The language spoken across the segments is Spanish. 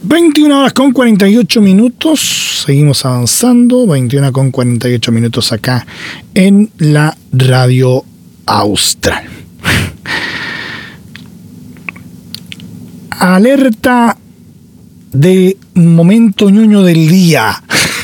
21 horas con 48 minutos, seguimos avanzando, 21 con 48 minutos acá en la Radio Austral. Alerta de momento ñoño del día.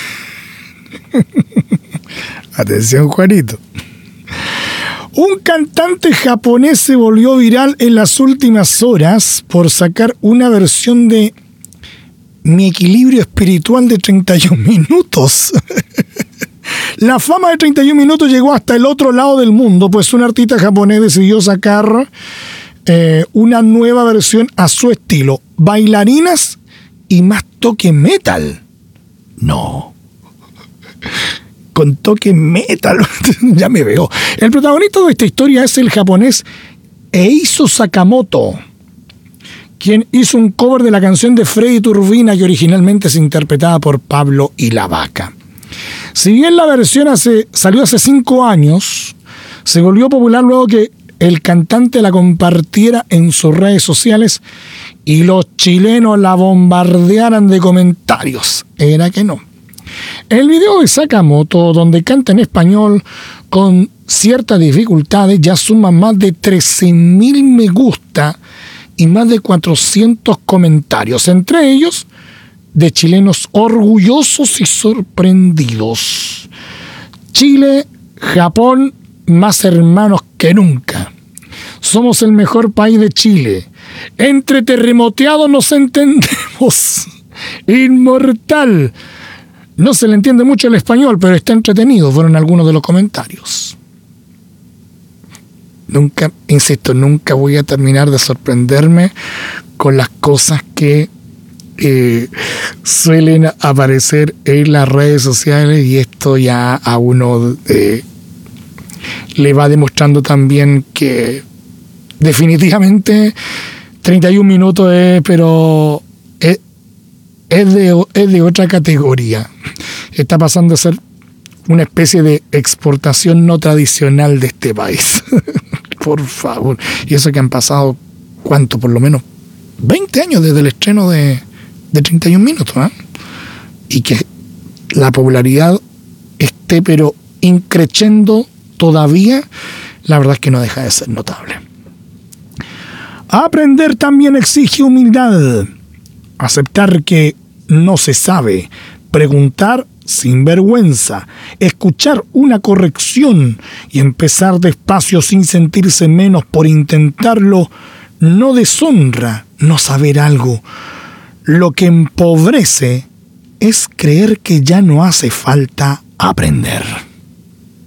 Atención, Juanito. Un cantante japonés se volvió viral en las últimas horas por sacar una versión de Mi equilibrio espiritual de 31 minutos. La fama de 31 minutos llegó hasta el otro lado del mundo, pues un artista japonés decidió sacar una nueva versión a su estilo. Bailarinas y más toque metal. No. Con toque metal. Ya me veo. El protagonista de esta historia es el japonés Eizo Sakamoto, quien hizo un cover de la canción de Freddy Turbina que originalmente es interpretada por Pablo y la Vaca. Si bien la versión salió hace 5 años, se volvió popular luego que el cantante la compartiera en sus redes sociales y los chilenos la bombardearan de comentarios. Era que no. El video de Sakamoto, donde canta en español con ciertas dificultades, ya suma más de 13.000 me gusta y más de 400 comentarios, entre ellos de chilenos orgullosos y sorprendidos. Chile, Japón, más hermanos que nunca. Somos el mejor país de Chile. Entre terremoteados nos entendemos. Inmortal. No se le entiende mucho el español, pero está entretenido, fueron algunos de los comentarios. Nunca, insisto, nunca voy a terminar de sorprenderme con las cosas que suelen aparecer en las redes sociales, y esto ya a uno le va demostrando también que definitivamente 31 minutos es de otra categoría. Está pasando a ser una especie de exportación no tradicional de este país. Por favor. Y eso que han pasado, ¿cuánto? Por lo menos 20 años desde el estreno de 31 minutos, ¿eh? Y que la popularidad esté pero increciendo todavía, la verdad es que no deja de ser notable. Aprender también exige humildad. Aceptar que no se sabe, preguntar sin vergüenza, escuchar una corrección y empezar despacio sin sentirse menos por intentarlo, no deshonra no saber algo. Lo que empobrece es creer que ya no hace falta aprender.